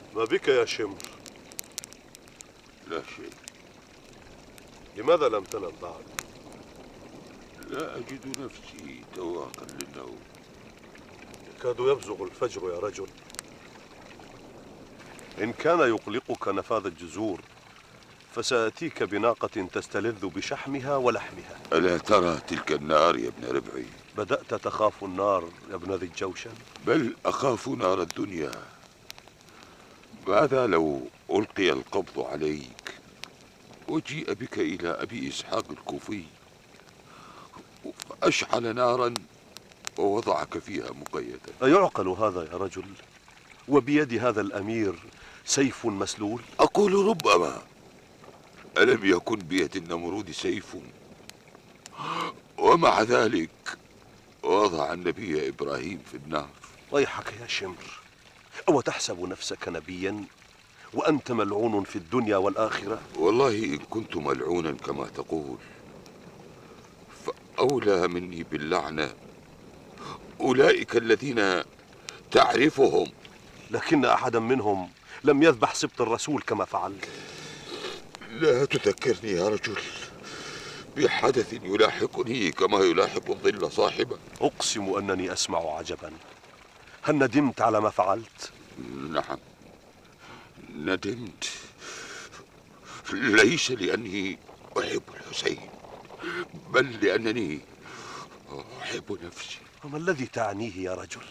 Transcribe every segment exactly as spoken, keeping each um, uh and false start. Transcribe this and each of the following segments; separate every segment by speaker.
Speaker 1: ما بك يا شمر؟
Speaker 2: لا شيء.
Speaker 1: لماذا لم تنم بعد؟
Speaker 2: لا أجد نفسي تواقا للنوم.
Speaker 1: يكاد يبزغ الفجر يا رجل. إن كان يقلقك نفاذ الجزور فسآتيك بناقة تستلذ بشحمها ولحمها.
Speaker 2: ألا ترى تلك النار يا ابن ربعي؟
Speaker 1: بدأت تخاف النار يا ابن ذي الجوشن؟
Speaker 2: بل أخاف نار الدنيا. ماذا لو ألقي القبض عليك وجيء بك إلى أبي إسحاق الكوفي فأشعل نارا ووضعك فيها مقيدا؟
Speaker 1: أيعقل هذا يا رجل؟ وبيد هذا الأمير سيف مسلول؟
Speaker 2: أقول ربما. ألم يكن بيد النمرود سيف ومع ذلك وضع النبي إبراهيم في النار؟
Speaker 1: ويحك يا شمر، أو تحسب نفسك نبيا وأنت ملعون في الدنيا والآخرة؟
Speaker 2: والله إن كنت ملعونا كما تقول فأولى مني باللعنة أولئك الذين تعرفهم.
Speaker 1: لكن أحدا منهم لم يذبح سبط الرسول كما فعلت.
Speaker 2: لا تذكرني يا رجل بحدث يلاحقني كما يلاحق الظل صاحبه.
Speaker 1: أقسم أنني أسمع عجبا. هل ندمت على ما فعلت؟
Speaker 2: نعم ندمت، ليس لأني أحب الحسين بل لأنني أحب نفسي.
Speaker 1: وما الذي تعنيه يا رجل؟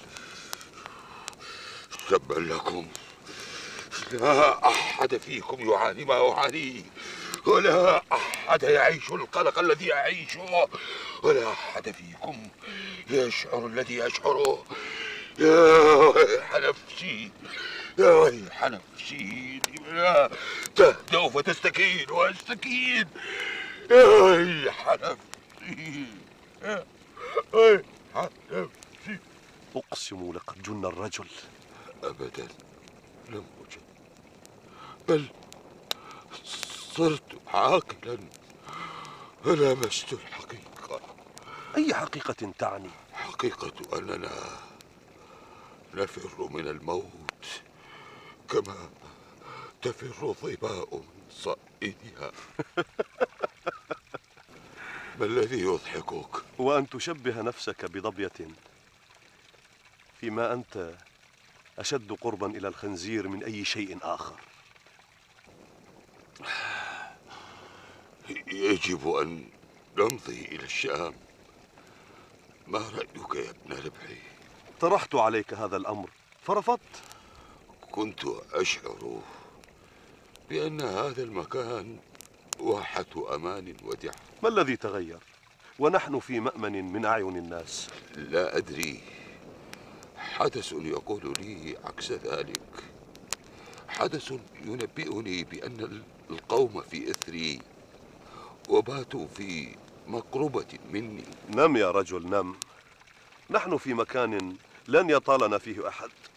Speaker 2: تبا لكم، لا أحد فيكم يعاني ما أعانيه، ولا أحد يعيش القلق الذي أعيشه، ولا أحد فيكم يشعر الذي يشعره. يا ويح نفسي، يا ويح نفسي، لا تهدأ فتستكين وأستكين. يا ويح نفسي، يا ويح نفسي.
Speaker 1: أقسم لقد جن الرجل.
Speaker 2: أبدا لم أجن، بل صرت عاقلا ولمست الحقيقة.
Speaker 1: أي حقيقة تعني؟
Speaker 2: حقيقة أننا نفر من الموت كما تفر الظباء من صائدها. ما الذي يضحكك؟
Speaker 1: وأن تشبه نفسك بضبية فيما أنت أشد قربا إلى الخنزير من أي شيء آخر.
Speaker 2: يجب أن نمضي إلى الشام. ما رأيك يا ابن ربعي؟
Speaker 1: طرحت عليك هذا الأمر فرفضت.
Speaker 2: كنت أشعر بأن هذا المكان واحة أمان ودعة.
Speaker 1: ما الذي تغير ونحن في مأمن من أعين الناس؟
Speaker 2: لا أدري، حدث يقول لي عكس ذلك. حدث ينبئني بأن القوم في إثري وباتوا في مقربة مني.
Speaker 1: نم يا رجل نم. نحن في مكان لن يطالنا فيه أحد.